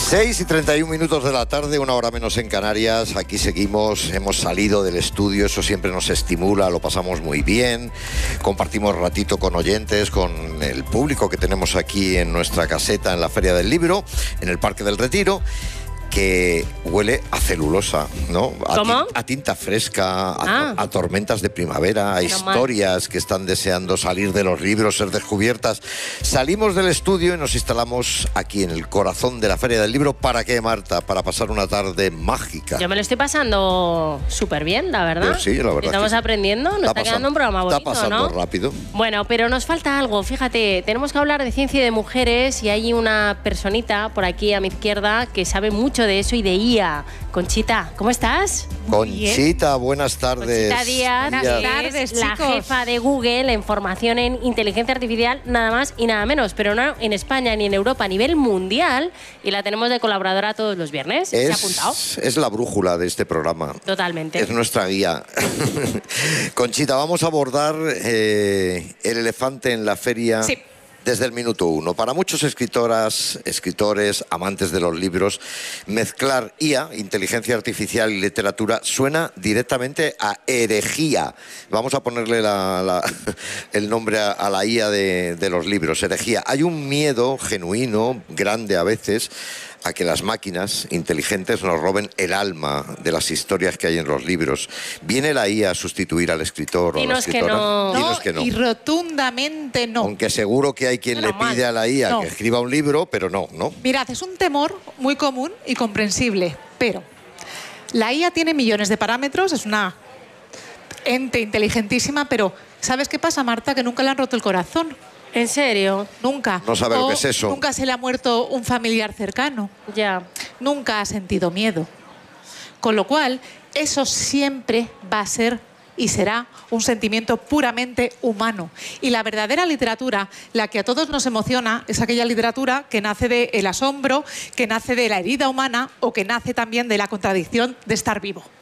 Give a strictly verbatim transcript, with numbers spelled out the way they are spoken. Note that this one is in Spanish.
seis y treinta y un minutos de la tarde, una hora menos en Canarias. Aquí seguimos, hemos salido del estudio, eso siempre nos estimula, lo pasamos muy bien. Compartimos ratito con oyentes, con el público que tenemos aquí en nuestra caseta en la Feria del Libro, en el Parque del Retiro, que huele a celulosa, ¿no? A, ¿Cómo? Tinta, a tinta fresca, a, Ah. a tormentas de primavera, a historias mal. que están deseando salir de los libros, ser descubiertas. Salimos del estudio y nos instalamos aquí en el corazón de la Feria del Libro. ¿Para qué, Marta? Para pasar una tarde mágica. Yo me lo estoy pasando súper bien, la verdad. Yo sí, la verdad. Estamos que aprendiendo, nos está, está quedando un programa bonito, Está pasando ¿no? rápido. Bueno, pero nos falta algo, fíjate, tenemos que hablar de ciencia y de mujeres y hay una personita por aquí a mi izquierda que sabe mucho de eso y de I A. Conchita, ¿cómo estás? Conchita, buenas tardes. Conchita Díaz, buenas que tardes, es la chicos. jefa de Google en formación en inteligencia artificial, nada más y nada menos, pero no en España ni en Europa, a nivel mundial, y la tenemos de colaboradora todos los viernes. ¿Se ha apuntado? Es, es la brújula de este programa. Totalmente. Es nuestra guía. Conchita, vamos a abordar eh, el elefante en la feria. Sí. Desde el minuto uno. Para muchos escritoras, escritores, amantes de los libros, mezclar I A, inteligencia artificial y literatura, suena directamente a herejía. Vamos a ponerle la, la, el nombre a, a la I A de, de los libros, herejía. Hay un miedo genuino, grande a veces, a que las máquinas inteligentes nos roben el alma de las historias que hay en los libros. ¿Viene la I A a sustituir al escritor o a la Dinos que escritora? no. Dinos que no. Y rotundamente no. Aunque seguro que hay quien Menos le pide mal. a la I A No. que escriba un libro, pero no, ¿no? Mirad, es un temor muy común y comprensible, pero la I A tiene millones de parámetros, es una ente inteligentísima, pero ¿sabes qué pasa, Marta? Que nunca le han roto el corazón. ¿En serio? Nunca. No sabe lo O que es eso. Nunca se le ha muerto un familiar cercano. Ya. Nunca ha sentido miedo. Con lo cual, eso siempre va a ser y será un sentimiento puramente humano. Y la verdadera literatura, la que a todos nos emociona, es aquella literatura que nace del asombro, que nace de la herida humana o que nace también de la contradicción de estar vivo.